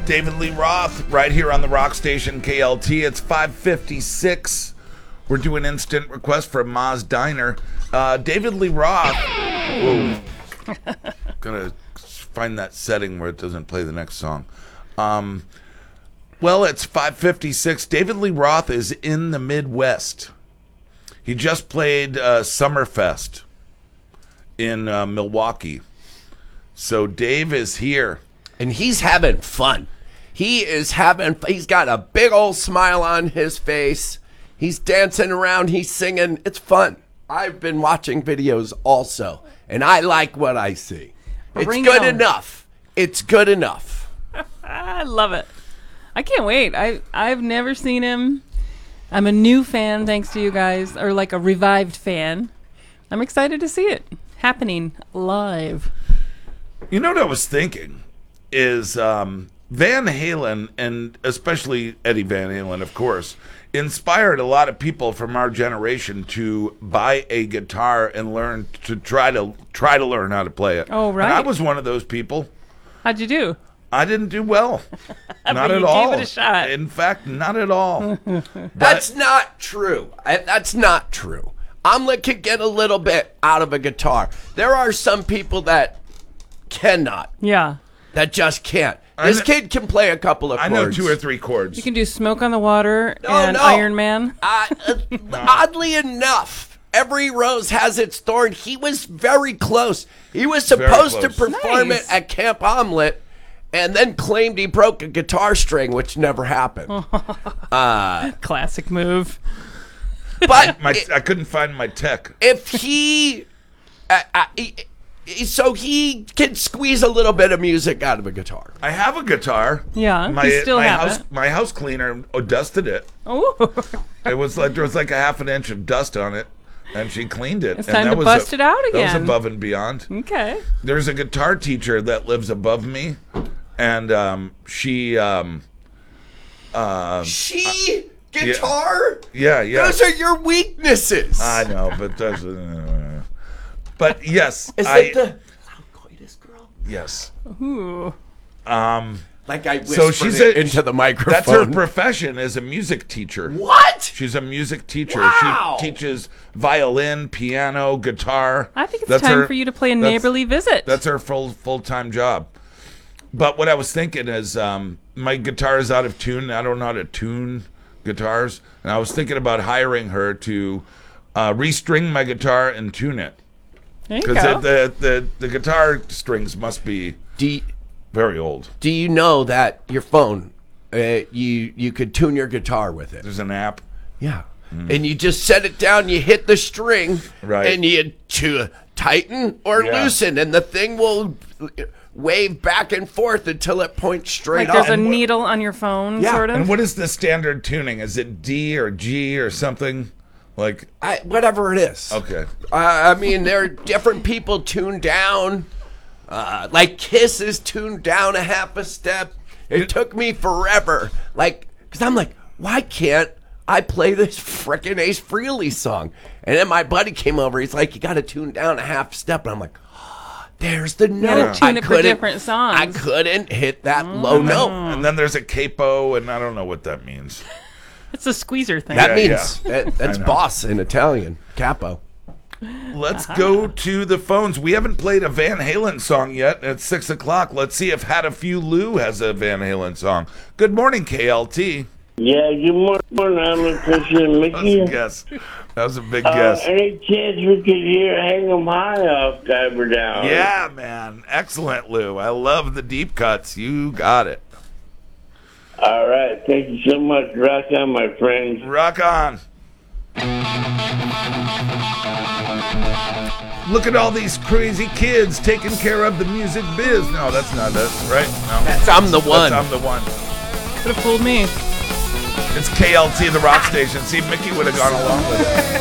David Lee Roth right here on the rock station KLT. It's 5:56. We're doing instant request from Ma's Diner. David Lee Roth. Whoa. Gotta find that setting where it doesn't play the next song. Well, it's 5:56. David Lee Roth is in the Midwest. He just played Summerfest in Milwaukee. So Dave is here. And he's having fun. He's got a big old smile on his face. He's dancing around. He's singing. It's fun. I've been watching videos also, and I like what I see. It's good enough. It's good enough. I love it. I can't wait. I've never seen him. I'm a new fan thanks to you guys, or like a revived fan. I'm excited to see it happening live. You know what I was thinking is Van Halen, and especially Eddie Van Halen, of course, inspired a lot of people from our generation to buy a guitar and learn to try to learn how to play it. Oh, right. And I was one of those people. How'd you do? I didn't do well. Not at you all. gave it a shot. In fact, not at all. That's not true. That's not true. Omelet could get a little bit out of a guitar. There are some people that cannot. Yeah. That just can't. This kid can play a couple of chords. I know 2 or 3 chords. You can do Smoke on the Water and Iron Man. Oddly enough, every rose has its thorn. He was very close. He was supposed to perform it at Camp Omelet and then claimed he broke a guitar string, which never happened. Classic move. But I couldn't find my tech. If he... so he can squeeze a little bit of music out of a guitar. I have a guitar. Yeah, you still have it. My house cleaner dusted it. Oh. It was like there was like a half an inch of dust on it, and she cleaned it. It's time to bust it out again. That was above and beyond. Okay. There's a guitar teacher that lives above me, and she guitar. Yeah. Those are your weaknesses. I know, but that's. But yes, is it the loud coitus girl? Yes. Ooh. Like I whispered into the microphone. That's her profession, is a music teacher. What? She's a music teacher. Wow. She teaches violin, piano, guitar. I think it's time for you to play a neighborly visit. That's her full-time job. But what I was thinking is my guitar is out of tune. I don't know how to tune guitars. And I was thinking about hiring her to restring my guitar and tune it. Because the guitar strings must be very old. Do you know that your phone, you could tune your guitar with it? There's an app. Yeah. And you just set it down, you hit the string, right, and you tighten or loosen, and the thing will wave back and forth until it points straight up. Like there's a needle on your phone, sort of? And what is the standard tuning? Is it D or G or something? Like whatever it is. Okay. I mean, there are different people tuned down. Like Kiss is tuned down a half a step. It took me forever. Because I'm like, why can't I play this frickin' Ace Frehley song? And then my buddy came over. He's like, you got to tune down a half step. And I'm like, there's the note. You got to tune it for different songs. I couldn't hit that low note. And then there's a capo, and I don't know what that means. It's a squeezer thing. That means that's boss in Italian. Capo. Let's go to the phones. We haven't played a Van Halen song yet. It's 6 o'clock. Let's see if Had a Few Lou has a Van Halen song. Good morning, KLT. Yeah, good morning, I'm Christian Mickey. That was a guess. That was a big guess. Any chance we could hear Hang 'em High off Diver Down? Yeah, man. Excellent, Lou. I love the deep cuts. You got it. All right. Thank you so much. Rock on, my friends. Rock on. Look at all these crazy kids taking care of the music biz. No, that's not it, right? No. That's I'm the One. That's I'm the One. Could have fooled me. It's KLT, the rock station. See, Mickey would have gone along with it.